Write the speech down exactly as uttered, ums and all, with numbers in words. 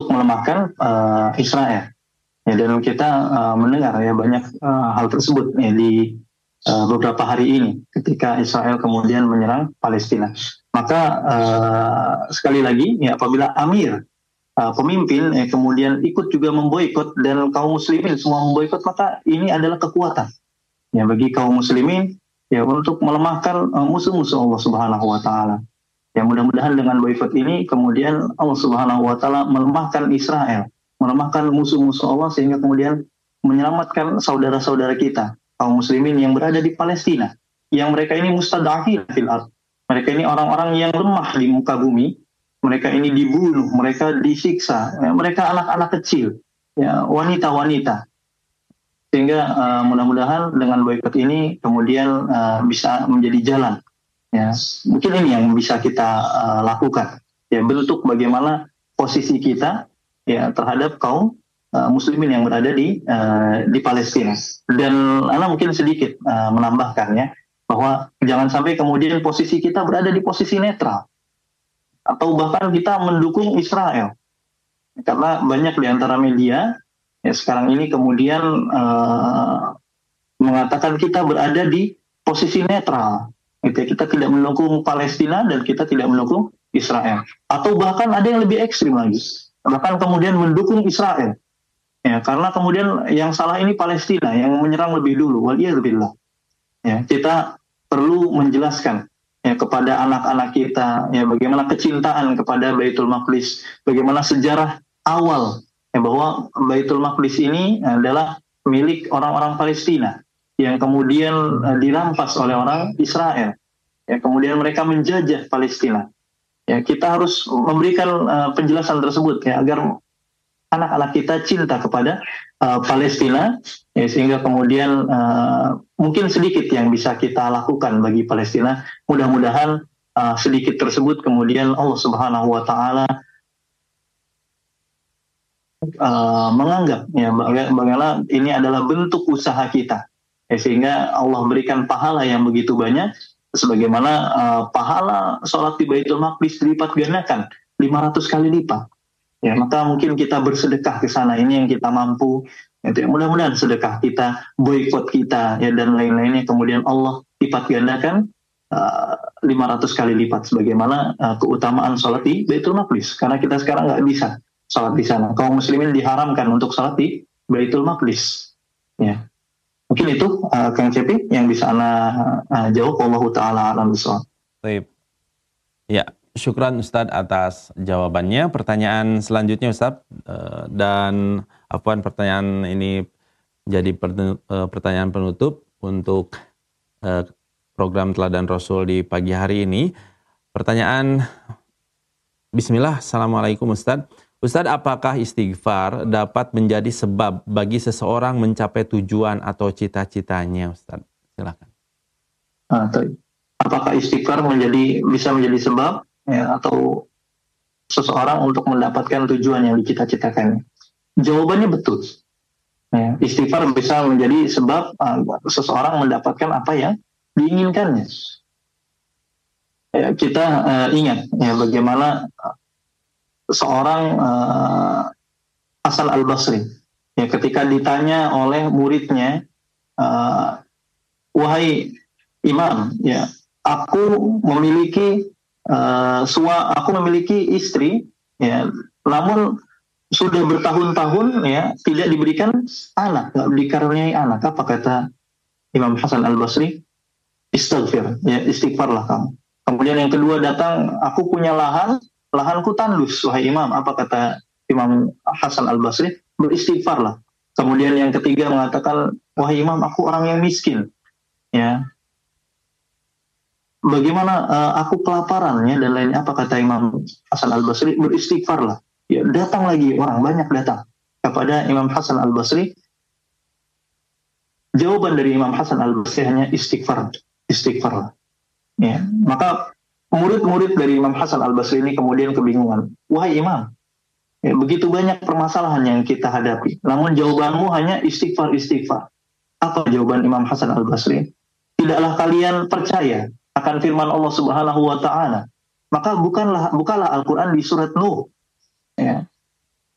untuk melemahkan uh, Israel. Ya, dan kita uh, mendengar ya banyak uh, hal tersebut ya, di uh, beberapa hari ini ketika Israel kemudian menyerang Palestina. Maka uh, sekali lagi ya, apabila Amir uh, pemimpin ya, kemudian ikut juga memboikot dan kaum muslimin semua memboikot, maka ini adalah kekuatan ya bagi kaum muslimin ya untuk melemahkan uh, musuh-musuh Allah Subhanahu wa taala. Ya, mudah-mudahan dengan boikot ini kemudian Allah Subhanahu wa taala melemahkan Israel, melemahkan musuh-musuh Allah, sehingga kemudian menyelamatkan saudara-saudara kita kaum muslimin yang berada di Palestina, yang mereka ini mustad'afin fil ard. Mereka ini orang-orang yang lemah di muka bumi. Mereka ini dibunuh, mereka disiksa, ya, mereka anak-anak kecil, ya, wanita-wanita. Sehingga uh, mudah-mudahan dengan boikot ini kemudian uh, bisa menjadi jalan. Ya, mungkin ini yang bisa kita uh, lakukan. Ya, bentuk bagaimana posisi kita ya terhadap kaum uh, muslimin yang berada di uh, di Palestina. Dan Ana mungkin sedikit uh, menambahkan ya bahwa jangan sampai kemudian posisi kita berada di posisi netral atau bahkan kita mendukung Israel. Karena banyak di antara media ya sekarang ini kemudian uh, mengatakan kita berada di posisi netral. Gitu, kita tidak mendukung Palestina dan kita tidak mendukung Israel. Atau bahkan ada yang lebih ekstrim lagi, bahkan kemudian mendukung Israel. Ya, karena kemudian yang salah ini Palestina yang menyerang lebih dulu. Waliyadzubillah. Ya, kita perlu menjelaskan ya kepada anak-anak kita ya bagaimana kecintaan kepada Baitul Maqdis, bagaimana sejarah awal ya bahwa Baitul Maqdis ini adalah milik orang-orang Palestina yang kemudian uh, dirampas oleh orang Israel. Ya, kemudian mereka menjajah Palestina. Ya, kita harus memberikan uh, penjelasan tersebut ya agar anak-anak kita cinta kepada uh, Palestina ya, sehingga kemudian uh, mungkin sedikit yang bisa kita lakukan bagi Palestina. Mudah-mudahan uh, sedikit tersebut kemudian Allah Subhanahu wa taala uh, menganggap ya bagaimana ini adalah bentuk usaha kita. Ya, sehingga Allah berikan pahala yang begitu banyak, sebagaimana uh, pahala sholat di Baitul Maqdis dilipat gandakan lima ratus kali lipat. Ya, maka mungkin kita bersedekah ke sana, ini yang kita mampu. Ya, mudah-mudahan sedekah kita, boikot kita, ya dan lain-lainnya, kemudian Allah lipat gandakan uh, lima ratus kali lipat, sebagaimana uh, keutamaan sholat di Baitul Maqdis. Karena kita sekarang nggak bisa sholat di sana. Kaum muslimin diharamkan untuk sholat di Baitul Maqdis. Ya. Mungkin itu uh, Kang Cepi yang bisa Ana uh, jawab. Wallahu ta'ala a'lam bishawab. Baik. Ya, syukran Ustadz atas jawabannya. Pertanyaan selanjutnya Ustadz, uh, dan afwan pertanyaan ini jadi uh, pertanyaan penutup untuk uh, program Teladan Rasul di pagi hari ini. Pertanyaan, Bismillah, Assalamualaikum Ustadz. Ustadz, apakah istighfar dapat menjadi sebab bagi seseorang mencapai tujuan atau cita-citanya, Ustadz? Silakan. Apakah istighfar menjadi bisa menjadi sebab ya, atau seseorang untuk mendapatkan tujuan yang dicita-citakannya? Jawabannya betul. Ya, istighfar bisa menjadi sebab uh, seseorang mendapatkan apa yang diinginkannya. Ya, kita uh, ingat ya bagaimana uh, seorang uh, Hasan Al-Basri ya ketika ditanya oleh muridnya, uh, wahai imam, ya aku memiliki uh, sua aku memiliki istri ya, namun sudah bertahun-tahun ya tidak diberikan anak, nggak dikaruniai anak. Apa kata Imam Hasan Al-Basri? Istighfar, ya istighfarlah kamu. Kemudian yang kedua datang, aku punya lahan, lahanku tandus, wahai imam. Apa kata Imam Hasan Al-Basri? Beristighfarlah. Kemudian yang ketiga mengatakan, wahai imam, aku orang yang miskin. Ya. Bagaimana uh, aku kelaparan ya dan lainnya. Apa kata Imam Hasan Al-Basri? Beristighfarlah. Ya, datang lagi orang banyak datang kepada Imam Hasan Al-Basri. Jawaban dari Imam Hasan Al-Basri hanya istighfar, istighfarlah. Ya, maka murid-murid dari Imam Hasan Al-Basri ini kemudian kebingungan. Wahai imam, ya, begitu banyak permasalahan yang kita hadapi, namun jawabanmu hanya istighfar, istighfar. Apa jawaban Imam Hasan Al-Basri? Tidaklah kalian percaya akan firman Allah Subhanahu wa taala, maka bukanlah bukalah Al-Qur'an di surat Nuh. Ya.